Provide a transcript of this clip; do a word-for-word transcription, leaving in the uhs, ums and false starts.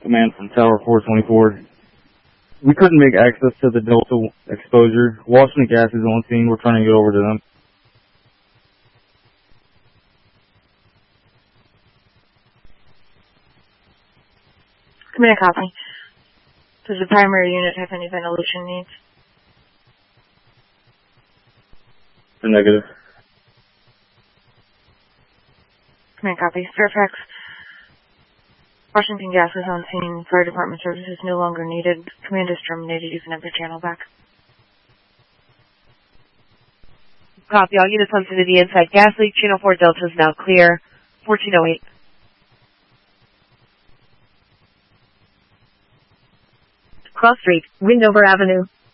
Command from Tower four twenty-four. We couldn't make access to the Delta exposure. Washington Gas is on scene. We're trying to get over to them. Command copy. Does the primary unit have any ventilation needs? Negative. Command copy. Fairfax. Washington Gas is on scene. Fire department services no longer needed. Command is terminated. You can have your channel back. Copy. All units on scene to the inside gas leak. Channel four Delta is now clear. fourteen oh eight. Cross Street, Windover Avenue.